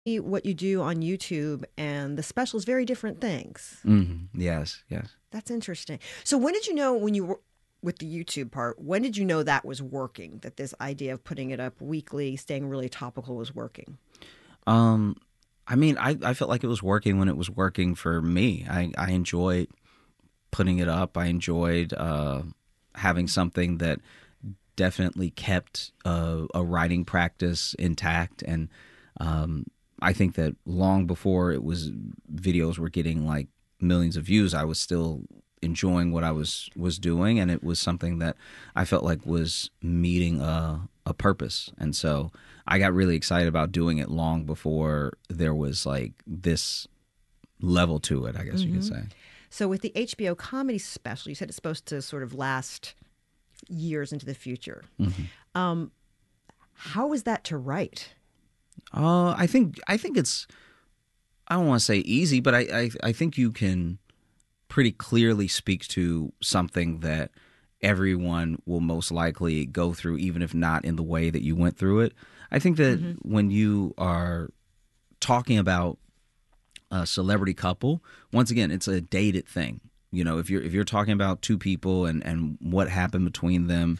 what you do on YouTube and the specials, very different things. Yes, yes. That's interesting. So when did you know when you were with the YouTube part, when did you know that was working, that this idea of putting it up weekly, staying really topical was working? Um, I mean, I felt like it was working when it was working for me. I enjoyed putting it up. I enjoyed having something that definitely kept a writing practice intact. And I think that long before it was videos were getting like millions of views, I was still enjoying what I was doing, and it was something that I felt like was meeting a purpose. And so I got really excited about doing it long before there was like this level to it, I guess you could say. So with the HBO comedy special, you said it's supposed to sort of last years into the future. Um, how was that to write? I think it's, I don't want to say easy, but I think you can pretty clearly speak to something that everyone will most likely go through, even if not in the way that you went through it. I think that when you are talking about a celebrity couple, once again, it's a dated thing. You know, if you're talking about two people and what happened between them,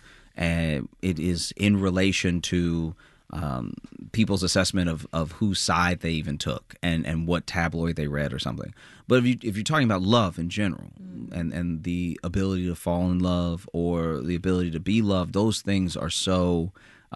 it is in relation to people's assessment of whose side they even took and what tabloid they read or something. But if you're talking about love in general and the ability to fall in love or the ability to be loved, those things are so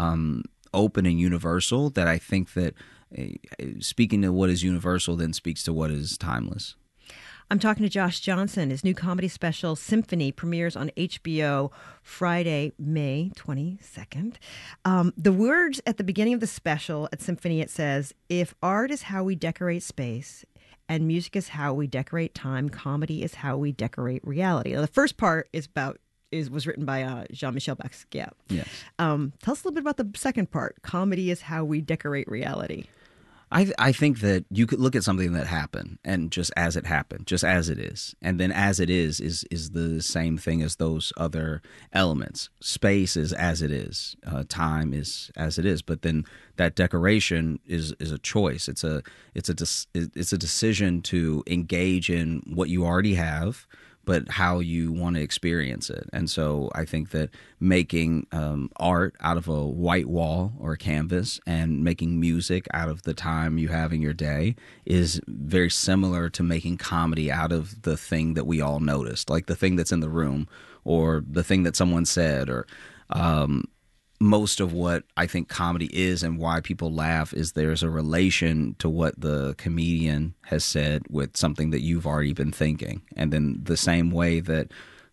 open and universal that I think that speaking to what is universal then speaks to what is timeless. I'm talking to Josh Johnson. His new comedy special, Symphony, premieres on HBO Friday, May 22nd. The words at the beginning of the special at Symphony, it says, if art is how we decorate space and music is how we decorate time, comedy is how we decorate reality. Now, the first part was written by Jean-Michel Basquiat. Yes. Tell us a little bit about the second part. Comedy is how we decorate reality. I think that you could look at something that happened and just as it happened, just as it is. And then as it is the same thing as those other elements. Space is as it is. Time is as it is. But then that decoration is a choice. It's a decision to engage in what you already have, but how you want to experience it. And so I think that making art out of a white wall or a canvas and making music out of the time you have in your day is very similar to making comedy out of the thing that we all noticed, like the thing that's in the room or the thing that someone said or most of what I think comedy is and why people laugh is there's a relation to what the comedian has said with something that you've already been thinking. And then the same way that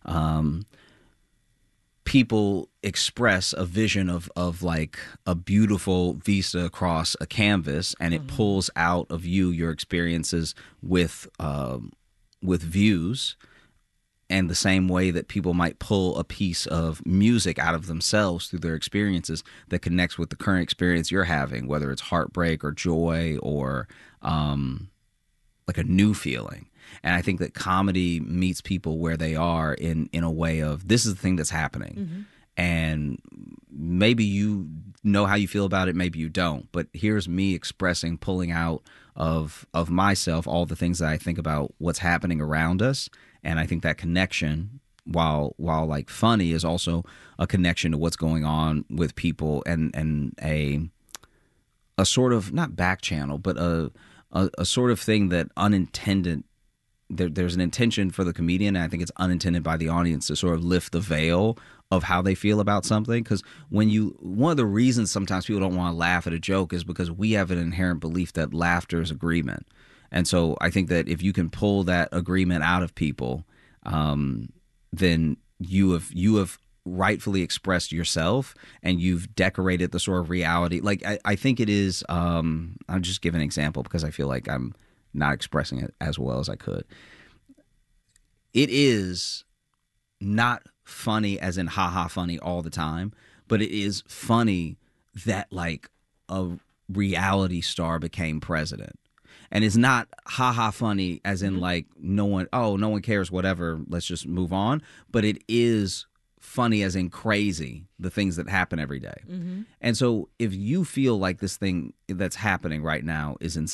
people express a vision of like a beautiful vista across a canvas and it pulls out of you your experiences with views, and the same way that people might pull a piece of music out of themselves through their experiences that connects with the current experience you're having, whether it's heartbreak or joy or like a new feeling. And I think that comedy meets people where they are in a way of this is the thing that's happening. And maybe you know how you feel about it, maybe you don't. But here's me expressing, pulling out of myself all the things that I think about what's happening around us. And I think that connection, while like funny, is also a connection to what's going on with people and a sort of not back channel, but a sort of thing that unintended. There's an intention for the comedian, and I think it's unintended by the audience to sort of lift the veil of how they feel about something. Because one of the reasons sometimes people don't want to laugh at a joke is because we have an inherent belief that laughter is agreement. And so I think that if you can pull that agreement out of people, then you have rightfully expressed yourself and you've decorated the sort of reality. Like I think it is. I'll just give an example because I feel like I'm not expressing it as well as I could. It is not funny as in haha funny all the time, but it is funny that like a reality star became president. And it's not haha funny as in like no one cares, whatever, let's just move on. But it is funny as in crazy, the things that happen every day. And so if you feel like this thing that's happening right now is